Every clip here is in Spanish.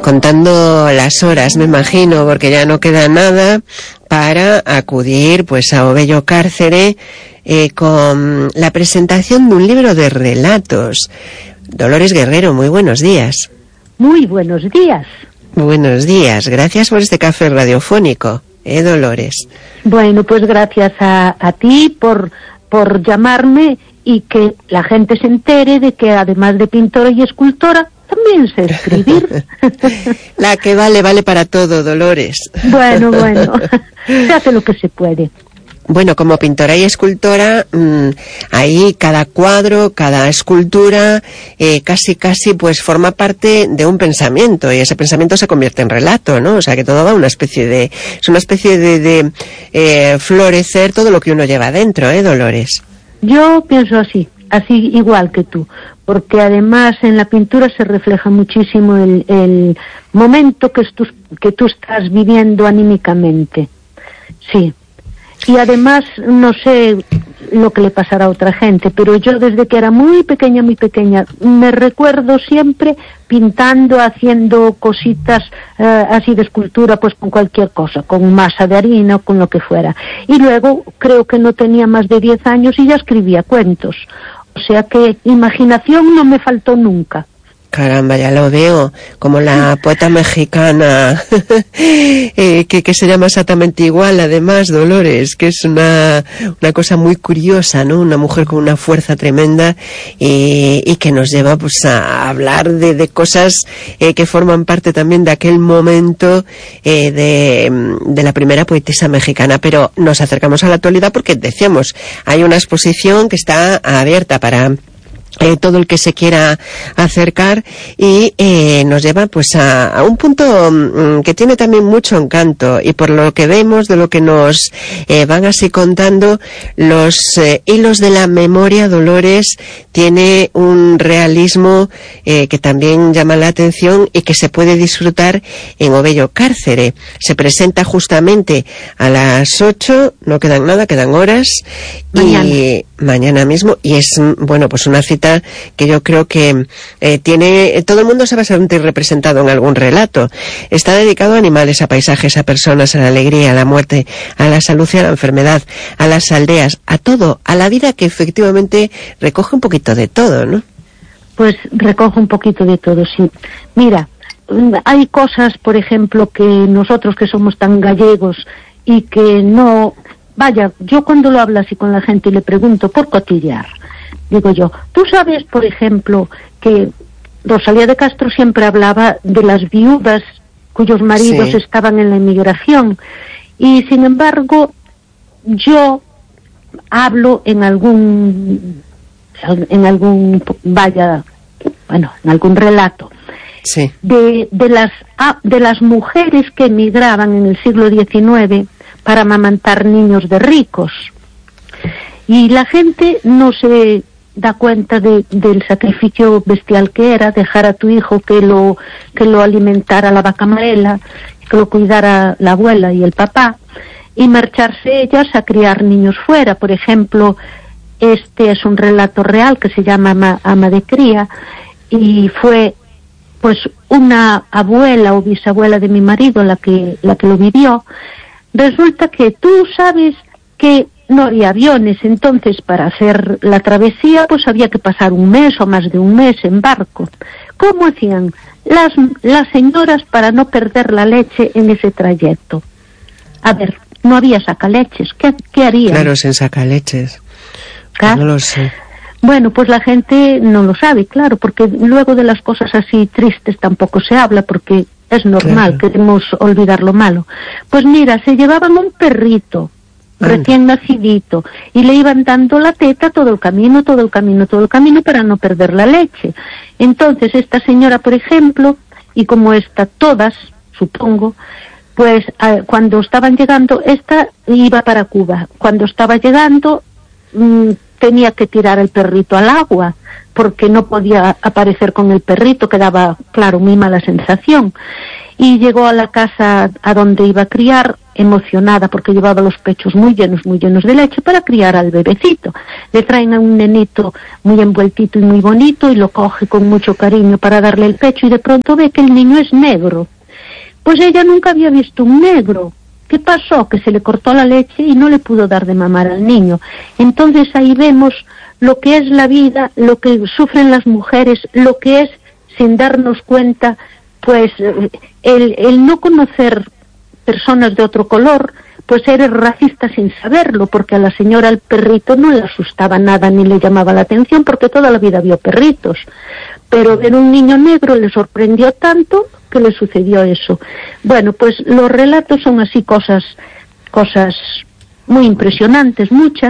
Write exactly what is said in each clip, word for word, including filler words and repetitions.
contando las horas, me imagino, porque ya no queda nada para acudir pues a Obello Cárcere eh, con la presentación de un libro de relatos. Dolores Guerrero, muy buenos días. Muy buenos días. Buenos días, gracias por este café radiofónico, ¿eh, Dolores? Bueno, pues gracias a, a ti por, por llamarme y que la gente se entere de que además de pintora y escultora, también sé escribir. La que vale, vale para todo, Dolores. Bueno, bueno, se hace lo que se puede. Bueno, como pintora y escultora, mmm, ahí cada cuadro, cada escultura, eh, casi casi pues forma parte de un pensamiento, y ese pensamiento se convierte en relato, ¿no? O sea que todo va una especie de, es una especie de, de eh, florecer todo lo que uno lleva dentro, ¿eh, Dolores? Yo pienso así, así igual que tú, porque además en la pintura se refleja muchísimo el, el momento que, tú, que tú estás viviendo anímicamente, sí. Y además, no sé lo que le pasará a otra gente, pero yo desde que era muy pequeña, muy pequeña, me recuerdo siempre pintando, haciendo cositas eh, así de escultura, pues con cualquier cosa, con masa de harina o con lo que fuera. Y luego creo que no tenía más de diez años y ya escribía cuentos. O sea que imaginación no me faltó nunca. Caramba, ya lo veo, como la poeta mexicana, eh, que, que se llama exactamente igual, además, Dolores, que es una, una cosa muy curiosa, ¿no? Una mujer con una fuerza tremenda y, y que nos lleva pues a hablar de, de cosas eh, que forman parte también de aquel momento eh, de, de la primera poetisa mexicana. Pero nos acercamos a la actualidad porque, decíamos, hay una exposición que está abierta para Eh, todo el que se quiera acercar y eh, nos lleva pues a, a un punto mm, que tiene también mucho encanto, y por lo que vemos de lo que nos eh, van así contando los eh, hilos de la memoria, Dolores, tiene un realismo eh, que también llama la atención y que se puede disfrutar en Obello Cárcere. Se presenta justamente a las ocho, no quedan nada, quedan horas, mañana. y mañana mismo, y es, bueno, pues una cita que yo creo que eh, tiene, todo el mundo se va a sentir representado en algún relato. Está dedicado a animales, a paisajes, a personas, a la alegría, a la muerte, a la salud y a la enfermedad, a las aldeas, a todo, a la vida, que efectivamente recoge un poquito de todo, ¿no? Pues recoge un poquito de todo, sí. Mira, hay cosas, por ejemplo, que nosotros que somos tan gallegos y que no, vaya, yo cuando lo hablo así con la gente y le pregunto por cotillear, digo yo, tú sabes, por ejemplo, que Rosalía de Castro siempre hablaba de las viudas cuyos maridos sí. estaban en la emigración, y sin embargo yo hablo en algún en algún vaya bueno en algún relato sí. de de las de las mujeres que emigraban en el siglo diecinueve para amamantar niños de ricos, y la gente no se da cuenta de, del sacrificio bestial que era dejar a tu hijo que lo que lo alimentara la vaca amarela, que lo cuidara la abuela y el papá, y marcharse ellas a criar niños fuera. Por ejemplo, este es un relato real que se llama Ama, Ama de Cría, y fue pues una abuela o bisabuela de mi marido la que la que lo vivió. Resulta que tú sabes que no había aviones, entonces para hacer la travesía pues había que pasar un mes o más de un mes en barco. ¿Cómo hacían las, las señoras para no perder la leche en ese trayecto? A ver, no había sacaleches, ¿qué, qué harían? Claro, sin sacaleches. ¿Claro? No lo sé. Bueno, pues la gente no lo sabe, claro, porque luego de las cosas así tristes tampoco se habla, porque es normal, claro. Queremos olvidar lo malo. Pues mira, se llevaban un perrito recién nacidito y le iban dando la teta todo el camino, todo el camino, todo el camino para no perder la leche. Entonces esta señora, por ejemplo, y como esta todas, supongo, pues eh, cuando estaban llegando, esta iba para Cuba. Cuando estaba llegando mmm, tenía que tirar el perrito al agua porque no podía aparecer con el perrito, que daba, claro, muy mala sensación. Y llegó a la casa a donde iba a criar emocionada porque llevaba los pechos muy llenos, muy llenos de leche para criar al bebecito. Le traen a un nenito muy envueltito y muy bonito y lo coge con mucho cariño para darle el pecho y de pronto ve que el niño es negro. Pues ella nunca había visto un negro. ¿Qué pasó? Que se le cortó la leche y no le pudo dar de mamar al niño. Entonces ahí vemos lo que es la vida, lo que sufren las mujeres, lo que es, sin darnos cuenta, pues el, el no conocer personas de otro color, pues eres racista sin saberlo, porque a la señora el perrito no le asustaba nada ni le llamaba la atención, porque toda la vida vio perritos. Pero ver un niño negro le sorprendió tanto que le sucedió eso. Bueno, pues los relatos son así cosas, cosas muy impresionantes, muchas,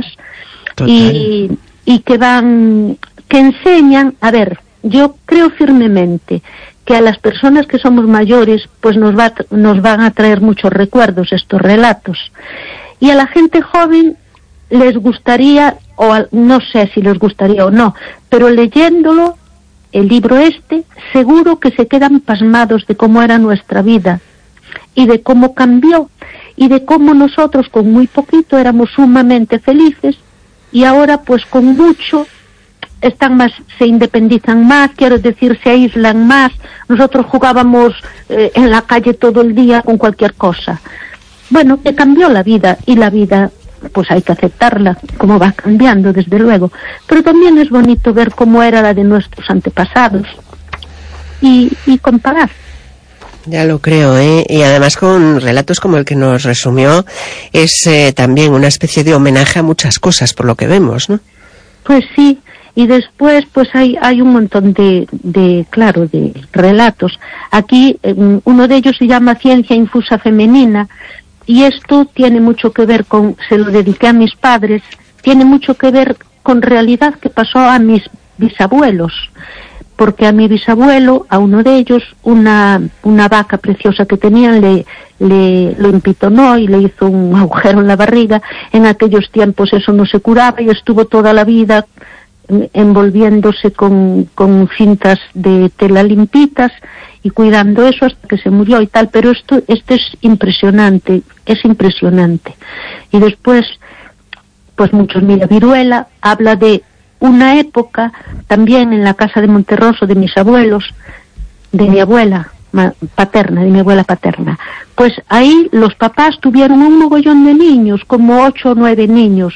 y, y que van, que enseñan, a ver, yo creo firmemente que a las personas que somos mayores pues nos va nos van a traer muchos recuerdos estos relatos, y a la gente joven les gustaría, o a, no sé si les gustaría o no, pero leyéndolo, el libro este, seguro que se quedan pasmados de cómo era nuestra vida y de cómo cambió y de cómo nosotros con muy poquito éramos sumamente felices y ahora pues con mucho están más, se independizan más, quiero decir, se aíslan más. Nosotros jugábamos eh, en la calle todo el día con cualquier cosa. Bueno, que cambió la vida, y la vida pues hay que aceptarla, como va cambiando desde luego, pero también es bonito ver cómo era la de nuestros antepasados y, y comparar. Ya lo creo, ¿eh? Y además con relatos como el que nos resumió, es eh, también una especie de homenaje a muchas cosas, por lo que vemos, ¿no? Pues sí. Y después, pues hay hay un montón de, de claro, de relatos. Aquí, um, uno de ellos se llama Ciencia Infusa Femenina, y esto tiene mucho que ver con, se lo dediqué a mis padres, tiene mucho que ver con realidad que pasó a mis bisabuelos, porque a mi bisabuelo, a uno de ellos, una una vaca preciosa que tenían, le, le lo empitonó y le hizo un agujero en la barriga. En aquellos tiempos eso no se curaba y estuvo toda la vida envolviéndose con, con cintas de tela limpitas y cuidando eso hasta que se murió y tal, pero esto, esto es impresionante, es impresionante. Y después, pues muchos, mira, Viruela habla de una época también en la casa de Monterroso de mis abuelos, de mi abuela paterna, de mi abuela paterna. Pues ahí los papás tuvieron un mogollón de niños, como ocho o nueve niños,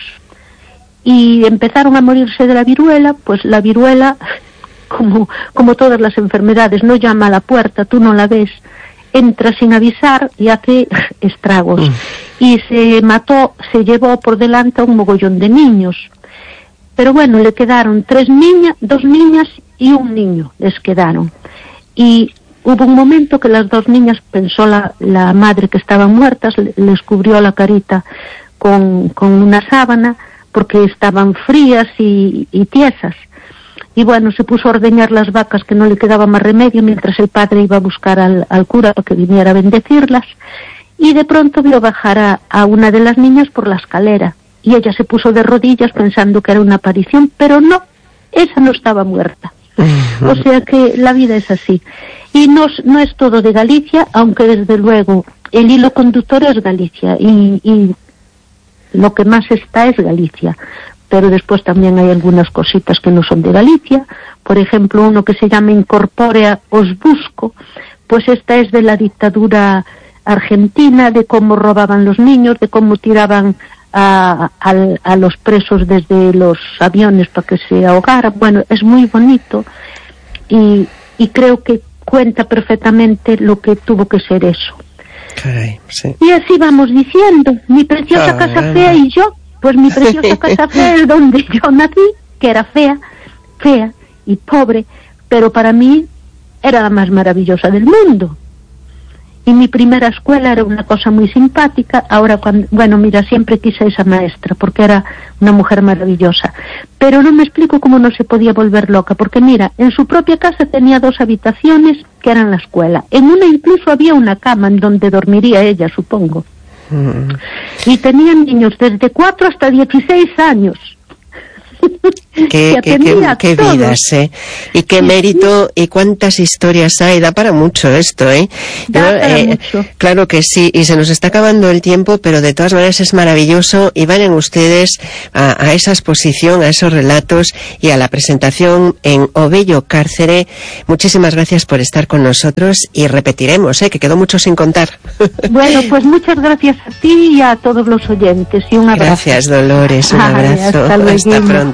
y empezaron a morirse de la viruela. Pues la viruela, como, como todas las enfermedades, no llama a la puerta, tú no la ves, entra sin avisar y hace estragos. Mm. Y se mató, se llevó por delante a un mogollón de niños. Pero bueno, le quedaron tres niñas, dos niñas y un niño, les quedaron. Y hubo un momento que las dos niñas, pensó la, la madre que estaban muertas, les cubrió la carita con, con una sábana, porque estaban frías y, y tiesas. Y bueno, se puso a ordeñar las vacas, que no le quedaba más remedio, mientras el padre iba a buscar al, al cura para que viniera a bendecirlas. Y de pronto vio bajar a, a una de las niñas por la escalera. Y ella se puso de rodillas pensando que era una aparición, pero no, esa no estaba muerta. O sea que la vida es así. Y no, no es todo de Galicia, aunque desde luego el hilo conductor es Galicia. Y... y lo que más está es Galicia, pero después también hay algunas cositas que no son de Galicia. Por ejemplo, uno que se llama Incorpórea os busco, pues esta es de la dictadura argentina, de cómo robaban los niños, de cómo tiraban a, a, a los presos desde los aviones para que se ahogaran. Bueno, es muy bonito y, y creo que cuenta perfectamente lo que tuvo que ser eso. Caray, sí. Y así vamos diciendo, mi preciosa Caray. Casa fea y yo, pues mi preciosa casa fea es donde yo nací, que era fea, fea y pobre, pero para mí era la más maravillosa del mundo. Y mi primera escuela era una cosa muy simpática. Ahora, cuando, bueno, mira, siempre quise esa maestra, porque era una mujer maravillosa. Pero no me explico cómo no se podía volver loca, porque mira, en su propia casa tenía dos habitaciones que eran la escuela. En una incluso había una cama en donde dormiría ella, supongo. Mm. Y tenían niños desde cuatro hasta dieciséis años. Qué, qué, qué, qué vidas, ¿eh? Y qué mérito y cuántas historias hay. Da para mucho esto, ¿eh? Da Yo, para eh, mucho. Claro que sí, y se nos está acabando el tiempo, pero de todas maneras es maravilloso y vayan ustedes a, a esa exposición, a esos relatos y a la presentación en Obello Cárcere. Muchísimas gracias por estar con nosotros y repetiremos, ¿eh? Que quedó mucho sin contar. Bueno, pues muchas gracias a ti y a todos los oyentes y un abrazo. Gracias, Dolores, un Ay, abrazo. hasta luego. Hasta pronto.